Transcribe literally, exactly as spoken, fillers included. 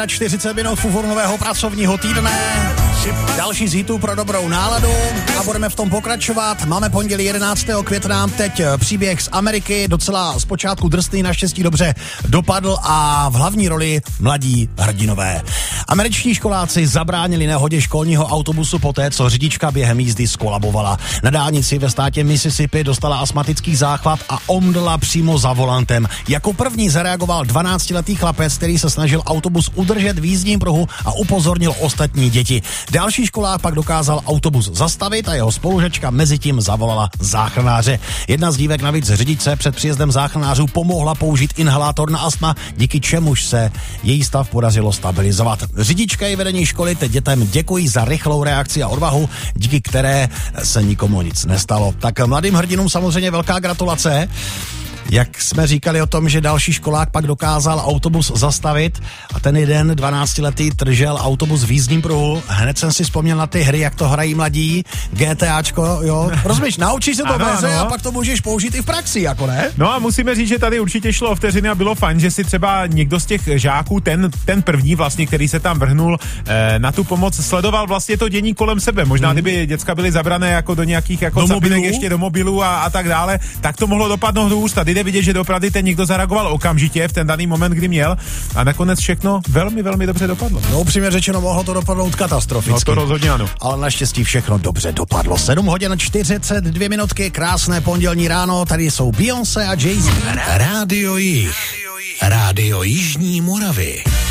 čtyřicet minut fufurnového pracovního týdne. Další z hitů pro dobrou náladu a budeme v tom pokračovat. Máme pondělí jedenáctého května, teď příběh z Ameriky, docela zpočátku drsný, naštěstí dobře dopadl a v hlavní roli mladí hrdinové. Američtí školáci zabránili nehodě školního autobusu poté, co řidička během jízdy skolabovala. Na dálnici ve státě Mississippi dostala astmatický záchvat a omdla přímo za volantem. Jako první zareagoval dvanáctiletý chlapec, který se snažil autobus udržet v jízdním pruhu a upozornil ostatní děti. Další školák pak dokázal autobus zastavit a jeho spolužačka mezitím zavolala záchranáře. Jedna z dívek navíc řidičce před příjezdem záchranářů pomohla použít inhalátor na astma, díky čemuž se její stav podařilo stabilizovat. Řidička i vedení školy teď dětem děkují za rychlou reakci a odvahu, díky které se nikomu nic nestalo. Tak mladým hrdinům samozřejmě velká gratulace. Jak jsme říkali o tom, že další školák pak dokázal autobus zastavit a ten jeden dvanáctiletý držel autobus v jízdním pruhu. Hned jsem si vzpomněl na ty hry, jak to hrají mladí, GTAčko, jo. Rozumíš, naučíš se to veze a pak to můžeš použít i v praxi, jako ne? No a musíme říct, že tady určitě šlo o vteřiny a bylo fajn, že si třeba někdo z těch žáků, ten, ten první vlastně, který se tam vrhnul eh, na tu pomoc, sledoval vlastně to dění kolem sebe. Možná hmm. kdyby děcka byly zabrané jako do nějakých jako zabinek ještě do mobilů a, a tak dále, tak to mohlo dopadnout do úst. Jde vidět, že dopravdy ten někdo zareagoval okamžitě v ten daný moment, kdy měl a nakonec všechno velmi, velmi dobře dopadlo. No upřímně řečeno, mohlo to dopadnout katastroficky. No to rozhodně ano. Ale naštěstí všechno dobře dopadlo. sedm hodin čtyřicet dvě minutky, krásné pondělní ráno, tady jsou Beyoncé a Jay-Z. Rádio Jih. Rádio Jižní Moravy.